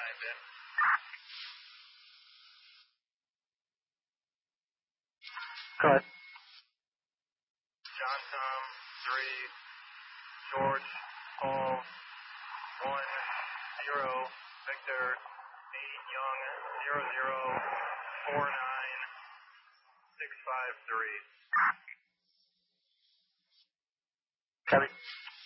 Go ahead. John Tom, 3, George, Paul, 1, 0, Victor, 8, Young, 00, 49, 653. Copy.